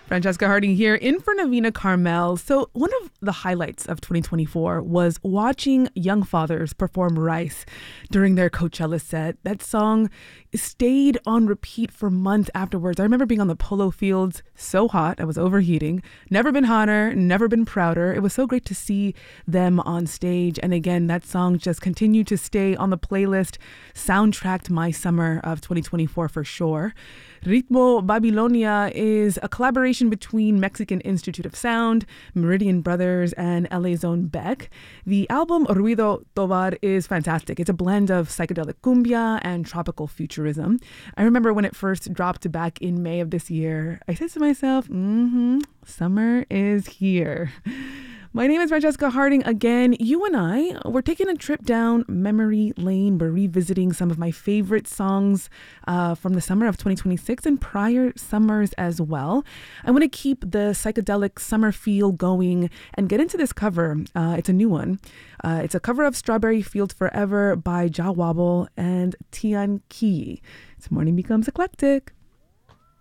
Francesca Harding here in for Navina Carmel. So one of the highlights of 2024 was watching Young Fathers perform Rice during their Coachella set. That song stayed on repeat for months afterwards. I remember being on the polo fields, so hot, I was overheating. Never been hotter, never been prouder. It was so great to see them on stage. And again, that song just continued to stay on the playlist, soundtracked my summer of 2024 for sure. Ritmo Babilonia is a collaboration between Mexican Institute of Sound, Meridian Brothers, and LA's own Beck. The album Ruido Tovar is fantastic. It's a blend of psychedelic cumbia and tropical futurism. I remember when it first dropped back in May of this year, I said to myself, summer is here. My name is Francesca Harding again. You and I, we're taking a trip down memory lane. We're revisiting some of my favorite songs from the summer of 2026 and prior summers as well. I want to keep the psychedelic summer feel going and get into this cover. It's a new one. It's a cover of Strawberry Fields Forever by Jah Wobble and Tian Ki. This morning becomes eclectic.